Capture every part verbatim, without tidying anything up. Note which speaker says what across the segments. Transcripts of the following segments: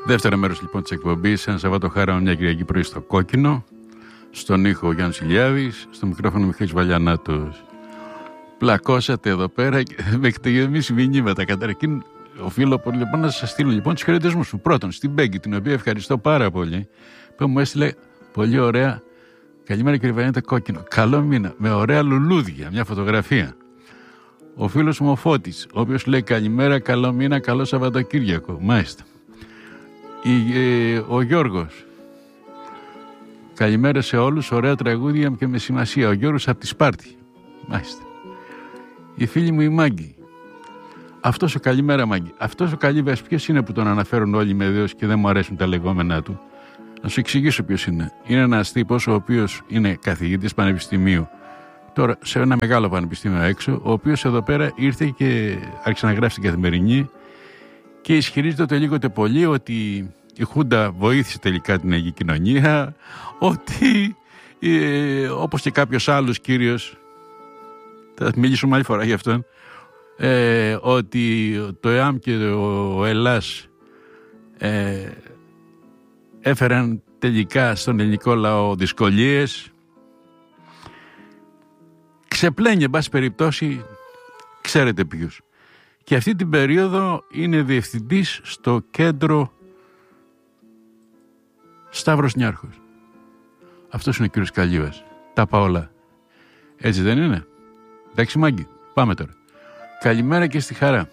Speaker 1: Δεύτερο μέρος λοιπόν της εκπομπής, ένα Σαββατοχάραμα μια Κυριακή πρωί στο Κόκκινο. Στον ήχο ο Γιάννης Ηλιάδης, στο μικρόφωνο Μιχαήλ Βαλιανάτος. Πλακώσατε εδώ πέρα και με έχετε γεμίσει μηνύματα. Καταρχήν, οφείλω πολύ λοιπόν να σας στείλω λοιπόν τους χαιρετισμούς μου. Πρώτον, στην Μπέγκη, την οποία ευχαριστώ πάρα πολύ, που μου έστειλε πολύ ωραία. Καλημέρα κύριε Βαλιανάτα, Κόκκινο. Καλό μήνα, με ωραία λουλούδια, μια φωτογραφία. Ο φίλος μου ο Φώτης, ο οποίος λέει καλημέρα, καλό μήνα, καλό Σαββατοκύριακο. Μάλιστα. Η, ε, ο Γιώργος. Καλημέρα σε όλους, ωραία τραγούδια και με σημασία. Ο Γιώργος από τη Σπάρτη. Μάλιστα. Η φίλη μου η Μάγκη. Αυτός ο καλημέρα Μάγκη. Αυτός ο καλύβας ποιος είναι που τον αναφέρουν όλοι με δέος και δεν μου αρέσουν τα λεγόμενά του. Να σου εξηγήσω ποιος είναι. Είναι ένας τύπος ο οποίος είναι καθηγητής πανεπιστημίου. Τώρα σε ένα μεγάλο πανεπιστήμιο έξω, ο οποίος εδώ πέρα ήρθε και άρχισε να γράφει στην Καθημερινή και ισχυρίζεται το λίγο πολύ ότι η Χούντα βοήθησε τελικά την ελληνική κοινωνία, ότι ε, όπως και κάποιος άλλος κύριος, θα μιλήσουμε άλλη φορά γι' αυτόν, ε, ότι το ΕΑΜ και ο Ελλάς ε, έφεραν τελικά στον ελληνικό λαό δυσκολίες. Ξεπλένει, εν πάση περιπτώσει, ξέρετε ποιους. Και αυτή την περίοδο είναι διευθυντής στο κέντρο Σταύρος Νιάρχος. Αυτός είναι ο κύριος Καλύβας. Τα πάω όλα. Έτσι δεν είναι? Εντάξει Μάγκη, πάμε τώρα. Καλημέρα και στη χαρά.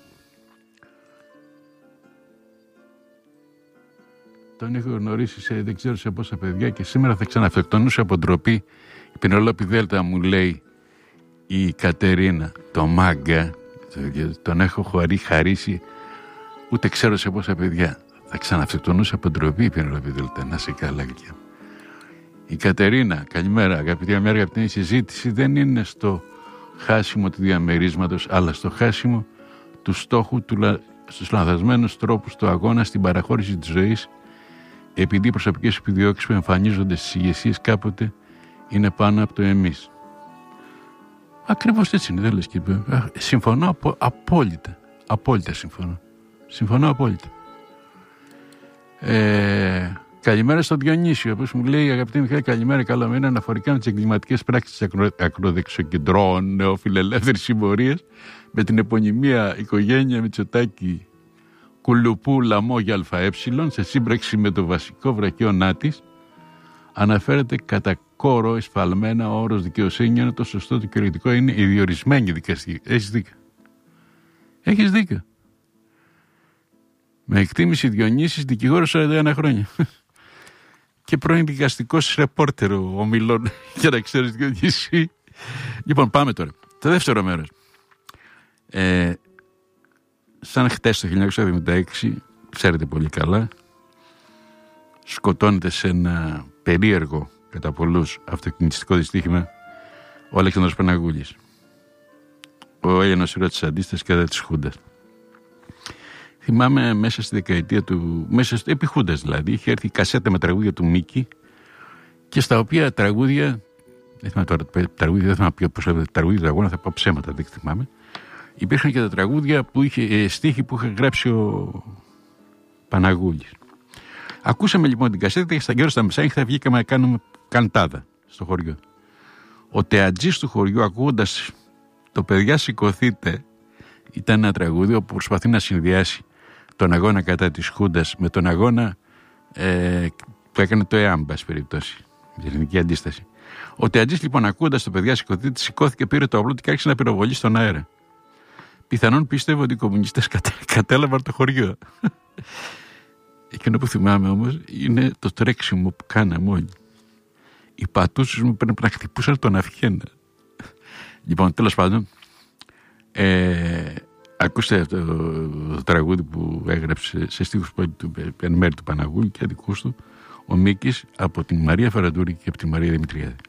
Speaker 1: Τον έχω γνωρίσει σε δεν ξέρω σε πόσα παιδιά και σήμερα θα ξαναφεκτονούσε από ντροπή. Η Πινελόπη Δέλτα μου λέει η Κατερίνα, το μάγκα, τον έχω χωρί χαρίσει ούτε ξέρω σε πόσα παιδιά. Θα ξαναφεκτονούσε από ντροπή η Πινελόπη Δέλτα, να σε καλά γλυκιά. Η Κατερίνα, καλημέρα, αγαπητή αμέρα, αγαπητή, η συζήτηση δεν είναι στο χάσιμο του διαμερίσματος, αλλά στο χάσιμο του στόχου, του, στους λανθασμένους τρόπους του αγώνα, στην παραχώρηση της ζωής, επειδή οι προσωπικές επιδιώξεις που εμφανίζονται στις ηγεσίες κάποτε είναι πάνω από το εμείς. Ακριβώς έτσι είναι, δεν λες κύριε. Συμφωνώ απο, απόλυτα. Απόλυτα συμφωνώ. Συμφωνώ απόλυτα. Ε, καλημέρα στον Διονύσιο, όπως μου λέει αγαπητή Μιχαήλ, καλημέρα, καλό μήνα, αναφορικά με τις εγκληματικές πράξεις της ακρο, ακροδεξιοκεντρών νεοφιλελεύθερης συμμορίας με την επωνυμία οικογένεια Μητσοτάκη Κουλουπού Λαμόγια ΑΕ σε σύμπραξη με το βασικό βραχείο Νάτης, αναφέρεται κατά κόρο εσφαλμένα ο όρος δικαιοσύνη, ενώ το σωστό του κυριολεκτικό είναι η διορισμένη δικαστική. Έχεις δίκιο. Έχεις δίκιο. Με εκτίμηση Διονύσης, δικηγόρος σαράντα ένα χρόνια. Και πρώην δικαστικός ρεπόρτερ ομιλών, για να ξέρεις Διονύση. Λοιπόν, πάμε τώρα. Το δεύτερο μέρος. Ε, σαν χτες το χίλια εννιακόσια εβδομήντα έξι, ξέρετε πολύ καλά, σκοτώνεται σε ένα περίεργο κατά πολλούς αυτοκινητιστικό δυστύχημα ο Αλέξανδρος Παναγούλης, ο Έλληνας ήρωας της αντίστασης κατά της Χούντας. Θυμάμαι μέσα στη δεκαετία του, μέσα στο, επί Χούντας δηλαδή, είχε έρθει η κασέτα με τραγούδια του Μίκη και στα οποία τραγούδια, δεν θυμάμαι τώρα τραγούδια, δεν θυμάμαι ποιο προσέφερε τραγούδια του αγώνα, θα πω ψέματα, δεν θυμάμαι. Υπήρχαν και τα τραγούδια που είχε, ε, στίχοι που είχε γράψει ο Παναγούλης. Ακούσαμε λοιπόν την κασέτα και στα γύρω στα μεσάνυχτα βγήκαμε να κάνουμε καντάδα στο χωριό. Ο τεατζής του χωριού, ακούγοντας το παιδιά σηκωθείτε, ήταν ένα τραγούδι που προσπαθεί να συνδυάσει τον αγώνα κατά της Χούντας με τον αγώνα ε, που έκανε το ΕΑΜ, πάση περιπτώσει, η ελληνική αντίσταση. Ο τεατζής λοιπόν, ακούγοντας το παιδιά σηκωθείτε, σηκώθηκε, πήρε το αυλό και άρχισε να πυροβολεί στον αέρα. Πιθανόν πίστευε ότι οι κομμουνιστές κατέ, κατέλαβαν το χωριό. Εκείνο που θυμάμαι όμως είναι το τρέξιμο που κάναμε όλοι. Οι πατούσες μου πρέπει να χτυπούσαν τον αυχένα. Λοιπόν, τέλος πάντων, ε, ακούστε αυτό το τραγούδι που έγραψε σε στίχους του εν μέρει του Παναγούλη και δικούς του ο Μίκης από την Μαρία Φαραντούρη και από τη Μαρία Δημητριάδη.